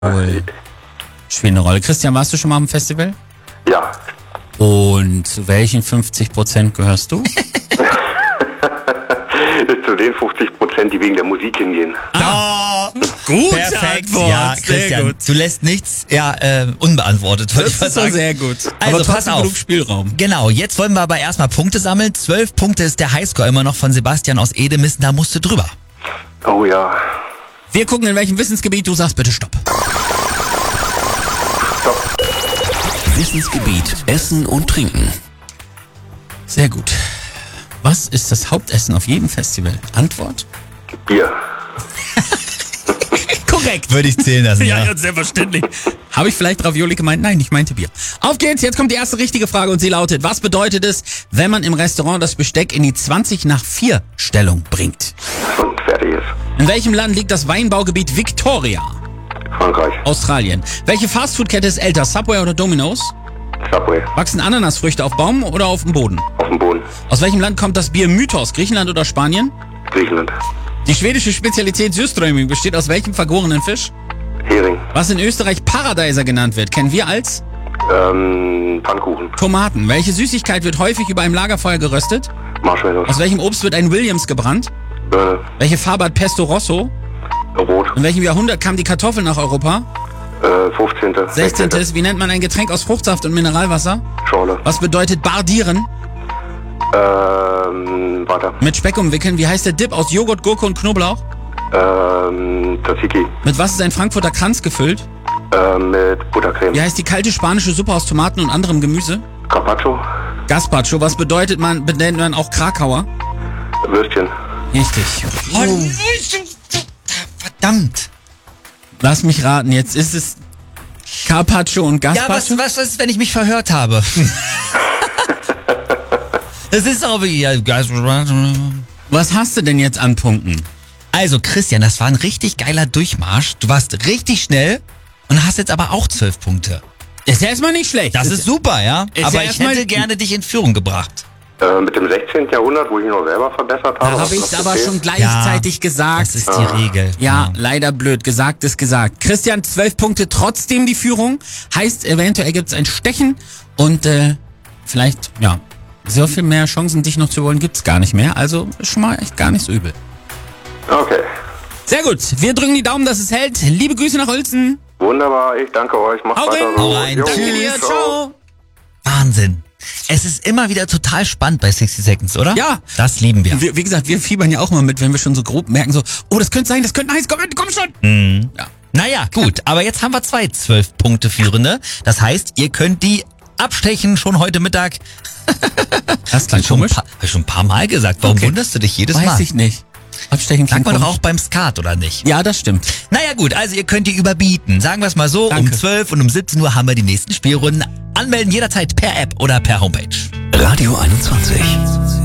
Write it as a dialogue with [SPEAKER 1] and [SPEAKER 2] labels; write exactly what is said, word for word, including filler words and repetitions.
[SPEAKER 1] wohl spielt eine Rolle. Christian, warst du schon mal am Festival?
[SPEAKER 2] Ja.
[SPEAKER 1] Und zu welchen fünfzig Prozent gehörst du?
[SPEAKER 2] Zu den fünfzig Prozent, die wegen der Musik hingehen.
[SPEAKER 1] Ah, gut.
[SPEAKER 3] Perfekt.
[SPEAKER 1] Antwort.
[SPEAKER 3] Ja,
[SPEAKER 1] sehr
[SPEAKER 3] Christian,
[SPEAKER 1] gut.
[SPEAKER 3] du lässt nichts ja, äh, unbeantwortet.
[SPEAKER 1] Das ist doch sehr gut.
[SPEAKER 3] Also,
[SPEAKER 1] Aber
[SPEAKER 3] pass
[SPEAKER 1] trotzdem
[SPEAKER 3] auf.
[SPEAKER 1] genug Spielraum.
[SPEAKER 3] Genau, jetzt wollen wir aber erstmal Punkte sammeln. Zwölf Punkte ist der Highscore immer noch von Sebastian aus Edemissen. Da musst du drüber.
[SPEAKER 2] Oh ja.
[SPEAKER 1] Wir gucken, in welchem Wissensgebiet du sagst. Bitte stopp.
[SPEAKER 2] Stopp.
[SPEAKER 4] Wissensgebiet Essen und Trinken.
[SPEAKER 1] Sehr gut. Was ist das Hauptessen auf jedem Festival? Antwort?
[SPEAKER 2] Bier.
[SPEAKER 1] Korrekt.
[SPEAKER 3] Würde ich zählen lassen,
[SPEAKER 1] Ja,
[SPEAKER 3] ja.
[SPEAKER 1] ja, selbstverständlich. Habe ich vielleicht Ravioli gemeint? Nein, ich meinte Bier. Auf geht's, jetzt kommt die erste richtige Frage und sie lautet: Was bedeutet es, wenn man im Restaurant das Besteck in die zwanzig nach vier Stellung bringt?
[SPEAKER 2] Und fertig ist.
[SPEAKER 1] In welchem Land liegt das Weinbaugebiet Victoria?
[SPEAKER 2] Frankreich.
[SPEAKER 1] Australien. Welche Fastfood-Kette ist älter, Subway oder Domino's?
[SPEAKER 2] Subway.
[SPEAKER 1] Wachsen Ananasfrüchte auf Baum oder auf dem Boden?
[SPEAKER 2] Auf dem Boden.
[SPEAKER 1] Aus welchem Land kommt das Bier Mythos, Griechenland oder Spanien?
[SPEAKER 2] Griechenland.
[SPEAKER 1] Die schwedische Spezialität Süßströmming besteht aus welchem vergorenen Fisch?
[SPEAKER 2] Hering.
[SPEAKER 1] Was in Österreich Paradeiser genannt wird, kennen wir als
[SPEAKER 2] Ähm, Pfannkuchen.
[SPEAKER 1] Tomaten. Welche Süßigkeit wird häufig über einem Lagerfeuer geröstet?
[SPEAKER 2] Marshmallows.
[SPEAKER 1] Aus welchem Obst wird ein Williams gebrannt?
[SPEAKER 2] Birne.
[SPEAKER 1] Welche Farbe hat Pesto Rosso?
[SPEAKER 2] Rot.
[SPEAKER 1] In welchem Jahrhundert kam die Kartoffel nach Europa?
[SPEAKER 2] Äh, fünfzehnte.
[SPEAKER 1] sechzehnten. Wie nennt man ein Getränk aus Fruchtsaft und Mineralwasser?
[SPEAKER 2] Schorle.
[SPEAKER 1] Was bedeutet bardieren?
[SPEAKER 2] Ähm, weiter.
[SPEAKER 1] Mit Speck umwickeln. Wie heißt der Dip aus Joghurt, Gurke und Knoblauch?
[SPEAKER 2] Ähm, Tzatziki.
[SPEAKER 1] Mit was ist ein Frankfurter Kranz gefüllt?
[SPEAKER 2] Ähm, mit Buttercreme.
[SPEAKER 1] Wie heißt die kalte spanische Suppe aus Tomaten und anderem Gemüse?
[SPEAKER 2] Carpaccio.
[SPEAKER 1] Gazpacho. Was bedeutet man, benennt man auch Krakauer?
[SPEAKER 2] Würstchen.
[SPEAKER 1] Richtig.
[SPEAKER 3] Verdammt.
[SPEAKER 1] Lass mich raten, jetzt ist es Carpaccio und
[SPEAKER 3] Ja,
[SPEAKER 1] Gazpacho?
[SPEAKER 3] was, was, was ist, wenn ich mich verhört habe? Das ist auch wie... Ja,
[SPEAKER 1] Was hast du denn jetzt an Punkten?
[SPEAKER 3] also, Christian, das war ein richtig geiler Durchmarsch. Du warst richtig schnell und hast jetzt aber auch zwölf Punkte.
[SPEAKER 1] Ist ja erstmal nicht schlecht.
[SPEAKER 3] Das ist super, ja?
[SPEAKER 1] Ist
[SPEAKER 3] Aber
[SPEAKER 1] ja
[SPEAKER 3] ich
[SPEAKER 1] erstmal-
[SPEAKER 3] hätte gerne dich in Führung gebracht.
[SPEAKER 2] Äh, mit dem sechzehnten. Jahrhundert, wo ich ihn noch selber verbessert habe.
[SPEAKER 1] Da habe
[SPEAKER 2] was
[SPEAKER 1] ich
[SPEAKER 2] das
[SPEAKER 1] aber
[SPEAKER 2] okay?
[SPEAKER 1] schon gleichzeitig gesagt.
[SPEAKER 3] Das ist die Regel.
[SPEAKER 1] Ja, leider blöd. Gesagt ist gesagt. Christian, zwölf Punkte, trotzdem die Führung. Heißt, eventuell gibt es ein Stechen und äh, vielleicht, ja, so viel mehr Chancen, dich noch zu holen, gibt's gar nicht mehr. Also ist schon mal echt gar nicht so übel.
[SPEAKER 2] Okay.
[SPEAKER 1] Sehr gut. Wir drücken die Daumen, dass es hält. Liebe Grüße nach Uelzen.
[SPEAKER 2] Wunderbar. Ich danke euch. Macht
[SPEAKER 1] Hau
[SPEAKER 2] weiter
[SPEAKER 1] rein.
[SPEAKER 2] so.
[SPEAKER 3] Hau rein.
[SPEAKER 2] Jo,
[SPEAKER 3] Tschüss.
[SPEAKER 1] Danke dir. Ciao.
[SPEAKER 3] Wahnsinn. Es ist immer wieder total spannend bei sixty Seconds, oder?
[SPEAKER 1] Ja.
[SPEAKER 3] Das lieben wir.
[SPEAKER 1] Wie, wie gesagt, wir fiebern ja auch mal mit, wenn wir schon so grob merken, so, oh, das könnte sein, das könnte heiß, komm, komm schon.
[SPEAKER 3] Mhm.
[SPEAKER 1] Ja.
[SPEAKER 3] Naja, gut. Aber jetzt haben wir zwei zwölf Punkte Führende. Das heißt, ihr könnt die abstechen schon heute Mittag.
[SPEAKER 1] Das klingt
[SPEAKER 3] schon, ein
[SPEAKER 1] komisch.
[SPEAKER 3] paar, hab ich schon ein paar Mal gesagt. Warum
[SPEAKER 1] Okay.
[SPEAKER 3] wunderst du dich jedes
[SPEAKER 1] Weiß
[SPEAKER 3] Mal?
[SPEAKER 1] ich nicht. Abstechen
[SPEAKER 3] Sagt
[SPEAKER 1] klingt
[SPEAKER 3] man doch
[SPEAKER 1] komisch.
[SPEAKER 3] auch beim Skat, oder nicht?
[SPEAKER 1] Ja, das stimmt.
[SPEAKER 3] Naja gut, also ihr könnt die überbieten. Sagen wir es mal so,
[SPEAKER 1] Danke.
[SPEAKER 3] um zwölf und um siebzehn Uhr haben wir die nächsten Spielrunden. Anmelden jederzeit per App oder per Homepage.
[SPEAKER 4] Radio einundzwanzig.